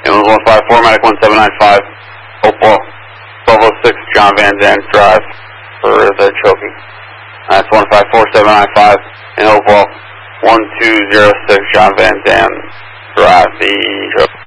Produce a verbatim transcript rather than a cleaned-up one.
Ambulance one five four, medic one seven nine five, Hopewell, twelve oh six John Van Dam Drive for the choking. That's one five four seven nine five in Hopewell, one two zero six John Van Dam Drive, the choke.